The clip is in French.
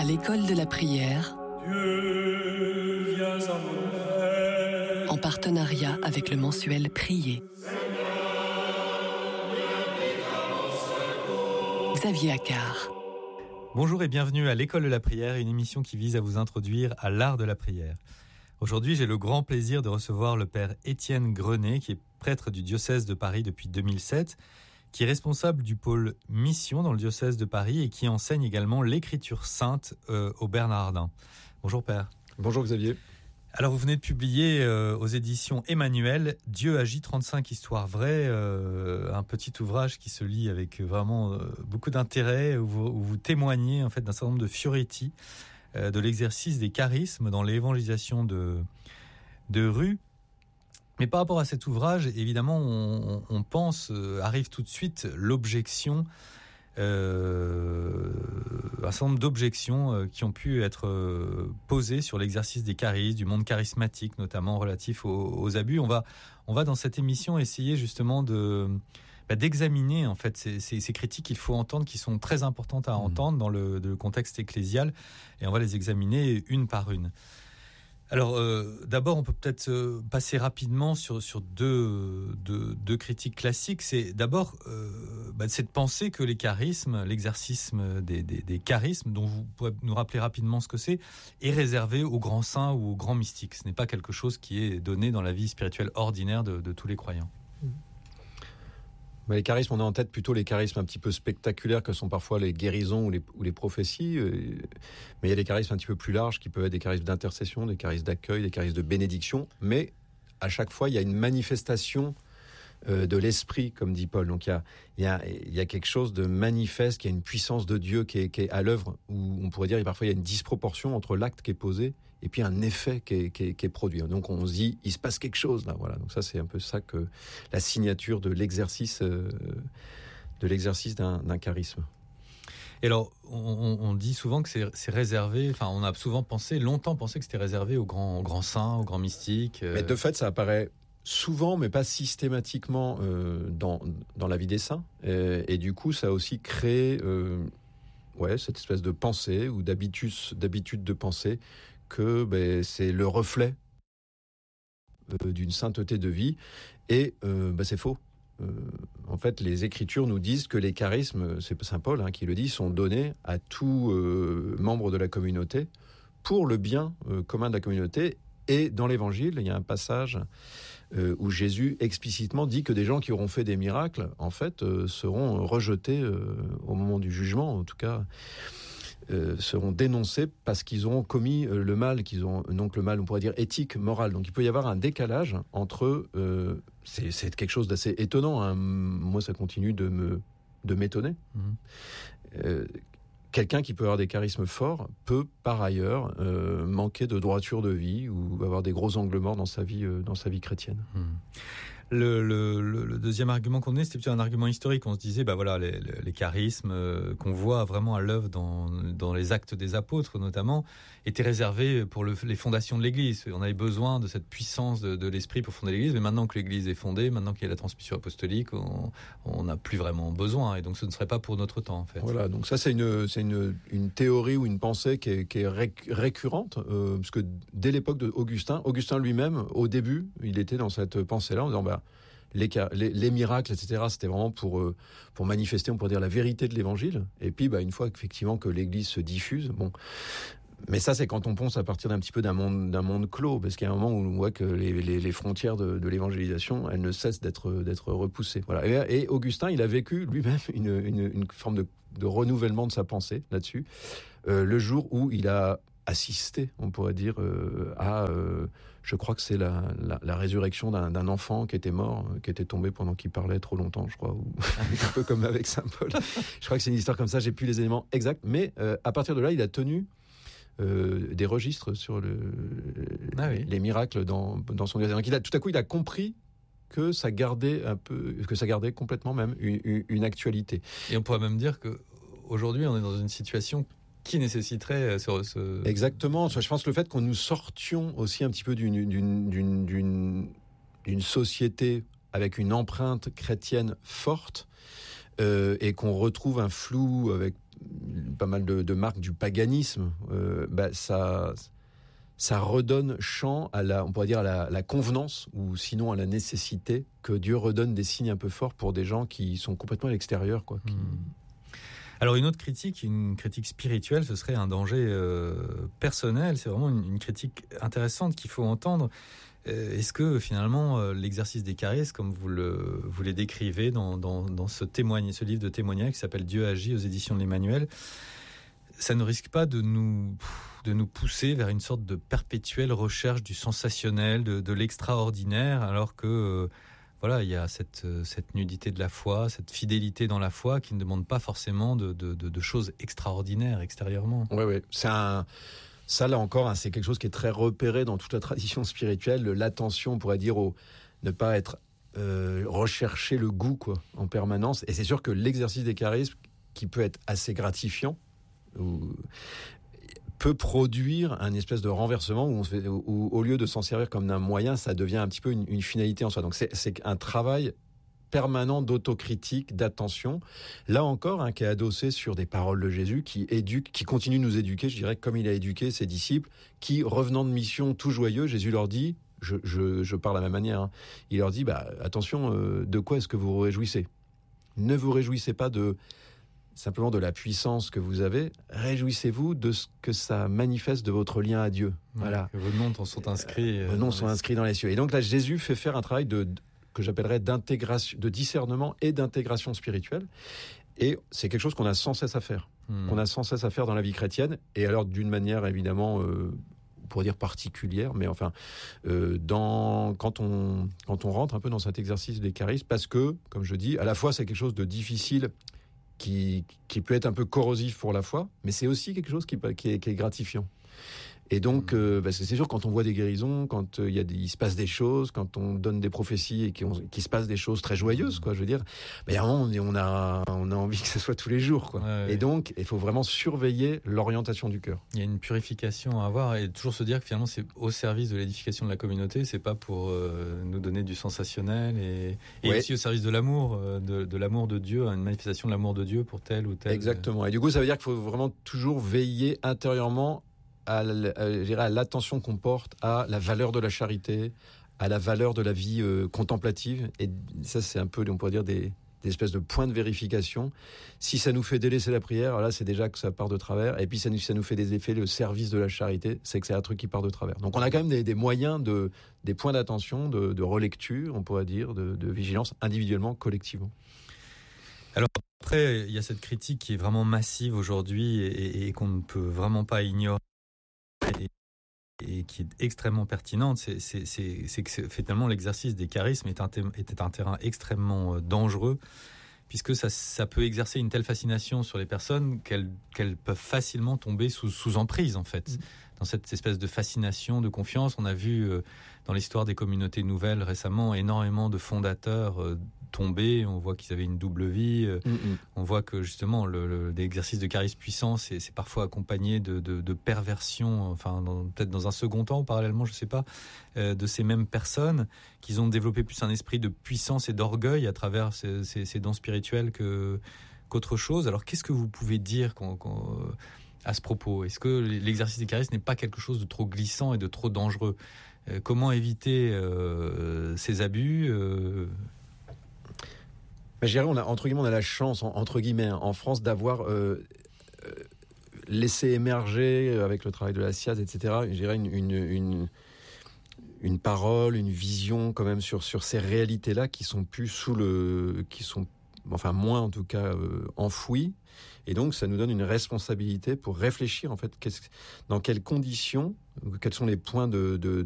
l'école de la prière, Dieu, viens à mon aide. en partenariat avec le mensuel Prier. Xavier Accard. Bonjour et bienvenue à l'école de la prière, une émission qui vise à vous introduire à l'art de la prière. Aujourd'hui, j'ai le grand plaisir de recevoir le père Étienne Grenet, qui est prêtre du diocèse de Paris depuis 2007, qui est responsable du pôle mission dans le diocèse de Paris et qui enseigne également l'écriture sainte au Bernardin. Bonjour père. Bonjour Xavier. Alors vous venez de publier aux éditions Emmanuel « Dieu agit 35 histoires vraies », un petit ouvrage qui se lit avec vraiment beaucoup d'intérêt, où vous témoignez en fait d'un certain nombre de fioretti, de l'exercice des charismes dans l'évangélisation de rue. Mais par rapport à cet ouvrage, évidemment, on pense, arrive tout de suite l'objection, un certain nombre d'objections qui ont pu être posées sur l'exercice des charismes, du monde charismatique, notamment relatif aux abus. On va dans cette émission essayer justement d'examiner en fait ces critiques qu'il faut entendre, qui sont très importantes à entendre dans le contexte ecclésial, et on va les examiner une par une. Alors, d'abord, on peut peut-être passer rapidement sur deux critiques classiques. C'est d'abord c'est de penser que les charismes, l'exercice des charismes, dont vous pouvez nous rappeler rapidement ce que c'est, est réservé aux grands saints ou aux grands mystiques. Ce n'est pas quelque chose qui est donné dans la vie spirituelle ordinaire de tous les croyants. Les charismes, on a en tête plutôt les charismes un petit peu spectaculaires que sont parfois les guérisons ou les prophéties. Mais il y a des charismes un petit peu plus larges qui peuvent être des charismes d'intercession, des charismes d'accueil, des charismes de bénédiction. Mais à chaque fois, il y a une manifestation de l'esprit, comme dit Paul. Donc il y a quelque chose de manifeste, qui a une puissance de Dieu qui est à l'œuvre, où on pourrait dire parfois il y a une disproportion entre l'acte qui est posé et puis un effet qui est produit. Donc on se dit, il se passe quelque chose là. Voilà. Donc ça, c'est un peu ça que la signature de l'exercice d'un charisme. Et alors, on dit souvent que c'est réservé, enfin on a souvent longtemps pensé que c'était réservé aux grands saints, aux grands mystiques. Mais de fait, ça apparaît souvent, mais pas systématiquement dans la vie des saints. Et du coup, ça a aussi créé cette espèce de pensée ou d'habitude de penser que c'est le reflet d'une sainteté de vie. Et c'est faux. En fait, les Écritures nous disent que les charismes, c'est Saint Paul qui le dit, sont donnés à tout membre de la communauté pour le bien commun de la communauté. Et dans l'Évangile, il y a un passage où Jésus explicitement dit que des gens qui auront fait des miracles, en fait, seront rejetés au moment du jugement, en tout cas, seront dénoncés parce qu'ils auront commis le mal, donc le mal, on pourrait dire éthique, moral. Donc il peut y avoir un décalage entre c'est quelque chose d'assez étonnant. Moi, ça continue de m'étonner. Quelqu'un qui peut avoir des charismes forts peut, par ailleurs, manquer de droiture de vie ou avoir des gros angles morts dans sa vie chrétienne. Le deuxième argument qu'on donnait, c'était plutôt un argument historique. On se disait, les charismes qu'on voit vraiment à l'œuvre dans les actes des apôtres, notamment, étaient réservés pour les fondations de l'Église. On avait besoin de cette puissance de l'esprit pour fonder l'Église, mais maintenant que l'Église est fondée, maintenant qu'il y a la transmission apostolique, on n'a plus vraiment besoin, et donc ce ne serait pas pour notre temps, en fait. Voilà, donc ça c'est une théorie ou une pensée qui est récurrente, parce que dès l'époque d'Augustin, Augustin lui-même, au début, il était dans cette pensée-là, en disant les miracles, etc., c'était vraiment pour manifester, on pourrait dire, la vérité de l'Évangile. Et puis, une fois effectivement que l'Église se diffuse, mais ça, c'est quand on pense à partir d'un petit peu d'un monde clos, parce qu'il y a un moment où on voit que les frontières de l'évangélisation, elles ne cessent d'être repoussées. Voilà. Et Augustin, il a vécu lui-même une forme de renouvellement de sa pensée là-dessus, le jour où il a assisté, on pourrait dire, je crois que c'est la résurrection d'un enfant qui était mort, qui était tombé pendant qu'il parlait trop longtemps, je crois, ou un peu comme avec Saint Paul. Je crois que c'est une histoire comme ça, j'ai plus les éléments exacts, mais à partir de là, il a tenu des registres sur les miracles dans son diocèse. Donc tout à coup, il a compris que ça gardait complètement même une actualité. Et on pourrait même dire que aujourd'hui, on est dans une situation qui nécessiterait Exactement. Je pense que le fait qu'on nous sortions aussi un petit peu d'une société avec une empreinte chrétienne forte, et qu'on retrouve un flou avec pas mal de marques du paganisme, ça redonne champ à on pourrait dire à la convenance, ou sinon à la nécessité que Dieu redonne des signes un peu forts pour des gens qui sont complètement à l'extérieur, quoi. Alors une autre critique, une critique spirituelle, ce serait un danger personnel. C'est vraiment une critique intéressante qu'il faut entendre. Est-ce que finalement l'exercice des charismes, comme vous les décrivez dans ce livre de témoignage qui s'appelle Dieu agit aux éditions de l'Emmanuel, ça ne risque pas de nous pousser vers une sorte de perpétuelle recherche du sensationnel, de l'extraordinaire, alors que voilà, il y a cette nudité de la foi, cette fidélité dans la foi qui ne demande pas forcément de choses extraordinaires extérieurement. Oui. Ça, là encore, c'est quelque chose qui est très repéré dans toute la tradition spirituelle. L'attention, on pourrait dire, ne pas être rechercher le goût, quoi, en permanence. Et c'est sûr que l'exercice des charismes, qui peut être assez gratifiant, peut produire un espèce de renversement où au lieu de s'en servir comme d'un moyen, ça devient un petit peu une finalité en soi. Donc c'est un travail permanent d'autocritique, d'attention, là encore, qui est adossé sur des paroles de Jésus, qui continue de nous éduquer, je dirais, comme il a éduqué ses disciples, qui, revenant de mission tout joyeux, Jésus leur dit, je parle de la même manière, il leur dit, attention, de quoi est-ce que vous vous réjouissez ? Ne vous réjouissez pas simplement de la puissance que vous avez, réjouissez-vous de ce que ça manifeste de votre lien à Dieu. Voilà. Que vos noms sont inscrits. Vos noms sont inscrits dans les cieux. Et donc là, Jésus fait faire un travail que j'appellerais d'intégration, de discernement et d'intégration spirituelle. Et c'est quelque chose qu'on a sans cesse à faire. Qu'on a sans cesse à faire dans la vie chrétienne. Et alors, d'une manière, évidemment, on pourrait dire particulière, mais enfin, quand on rentre un peu dans cet exercice des charismes, parce que, comme je dis, à la fois, c'est quelque chose de difficile, qui peut être un peu corrosif pour la foi, mais c'est aussi quelque chose qui est gratifiant. Et donc, c'est sûr, quand on voit des guérisons, quand il se passe des choses, quand on donne des prophéties et qu'il se passe des choses très joyeuses, quoi, je veux dire, il y a un moment, on a envie que ce soit tous les jours, quoi. Ouais. Et donc, il faut vraiment surveiller l'orientation du cœur. Il y a une purification à avoir et toujours se dire que finalement, c'est au service de l'édification de la communauté, c'est pas pour nous donner du sensationnel et aussi au service de l'amour, de l'amour de Dieu, une manifestation de l'amour de Dieu pour tel ou tel. Exactement. Et du coup, ça veut dire qu'il faut vraiment toujours veiller intérieurement à l'attention qu'on porte à la valeur de la charité, à la valeur de la vie contemplative. Et ça, c'est un peu, on pourrait dire, des espèces de points de vérification. Si ça nous fait délaisser la prière, alors là, c'est déjà que ça part de travers. Et puis, ça nous fait des effets, le service de la charité, c'est que c'est un truc qui part de travers. Donc, on a quand même des moyens, des points d'attention, de relecture, on pourrait dire, de vigilance, individuellement, collectivement. Alors, après, il y a cette critique qui est vraiment massive aujourd'hui et qu'on ne peut vraiment pas ignorer. Et qui est extrêmement pertinente, c'est que finalement l'exercice des charismes était un terrain extrêmement dangereux, puisque ça peut exercer une telle fascination sur les personnes qu'elles peuvent facilement tomber sous emprise, en fait. Dans cette espèce de fascination, de confiance. On a vu dans l'histoire des communautés nouvelles récemment énormément de fondateurs tomber. On voit qu'ils avaient une double vie. On voit que justement l'exercice de charisme puissant, c'est parfois accompagné de perversion, enfin peut-être dans un second temps, parallèlement, je ne sais pas, de ces mêmes personnes qui ont développé plus un esprit de puissance et d'orgueil à travers ces dons spirituels qu'autre chose. Alors qu'est-ce que vous pouvez dire à ce propos? Est-ce que l'exercice des charismes n'est pas quelque chose de trop glissant et de trop dangereux? Comment éviter ces abus Je dirais, on a la chance, entre guillemets, en France, d'avoir laissé émerger, avec le travail de la SIAZ, etc., je dirais une parole, une vision quand même sur ces réalités-là qui sont plus moins en tout cas enfouies. Et donc, ça nous donne une responsabilité pour réfléchir, en fait, dans quelles conditions, quels sont les points de